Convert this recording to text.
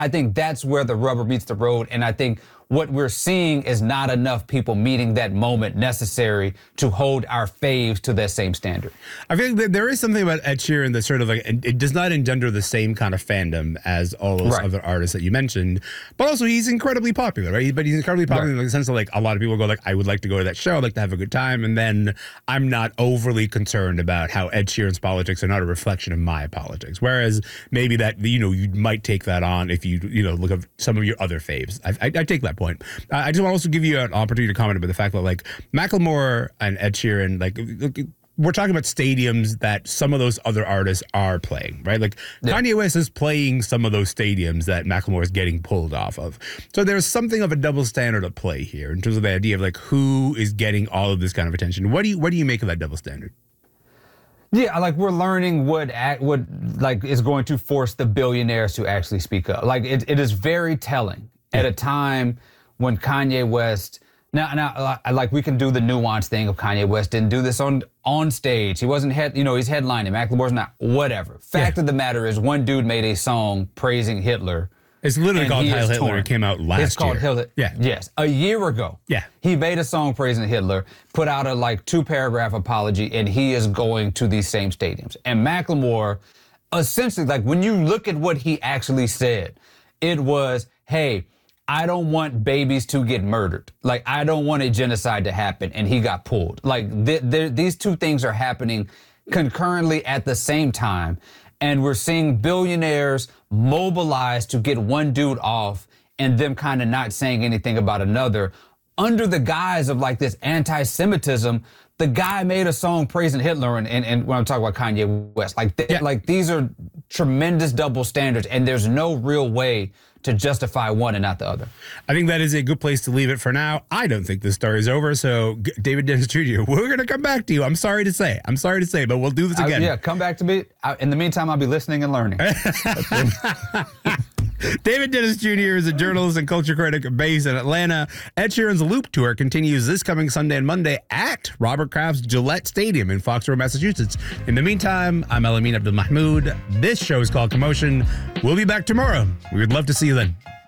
I think that's where the rubber meets the road. And I think what we're seeing is not enough people meeting that moment necessary to hold our faves to that same standard. I think that there is something about Ed Sheeran that sort of like, it does not engender the same kind of fandom as all those other artists that you mentioned, but also he's incredibly popular, right? But he's incredibly popular in the sense of like, a lot of people go like, I would like to go to that show, I'd like to have a good time, and then I'm not overly concerned about how Ed Sheeran's politics are not a reflection of my politics. Whereas maybe that, you know, you might take that on if you look at some of your other faves. I take that point. I just want to also give you an opportunity to comment about the fact that like Macklemore and Ed Sheeran, like we're talking about stadiums that some of those other artists are playing, right? Like Kanye West is playing some of those stadiums that Macklemore is getting pulled off of. So there's something of a double standard at play here in terms of the idea of like who is getting all of this kind of attention. What do you make of that double standard? Yeah, like we're learning what like is going to force the billionaires to actually speak up. Like it is very telling at a time when Kanye West, now, like we can do the nuance thing of Kanye West didn't do this on stage. He wasn't he's headlining. Macklemore's not, whatever. Fact of the matter is, one dude made a song praising Hitler. It's literally called Heil Hitler. It came out last year. It's called Hitler. Yeah. Yes, a year ago. Yeah. He made a song praising Hitler, put out a like 2-paragraph apology, and he is going to these same stadiums. And Macklemore, essentially, like when you look at what he actually said, it was, hey, I don't want babies to get murdered. Like, I don't want a genocide to happen, and he got pulled. Like, these two things are happening concurrently at the same time, and we're seeing billionaires mobilize to get one dude off and them kind of not saying anything about another. Under the guise of, like, this anti-Semitism, the guy made a song praising Hitler, and when I'm talking about Kanye West, like these are tremendous double standards, and there's no real way to justify one and not the other. I think that is a good place to leave it for now. I don't think this story is over, so David Dennis Jr., we're going to come back to you. I'm sorry to say, but we'll do this again. Yeah, come back to me. In the meantime, I'll be listening and learning. David Dennis Jr. is a journalist and culture critic based in Atlanta. Ed Sheeran's Loop Tour continues this coming Sunday and Monday at Robert Kraft's Gillette Stadium in Foxborough, Massachusetts. In the meantime, I'm Elamin Abdelmahmoud. This show is called Commotion. We'll be back tomorrow. We would love to see you then.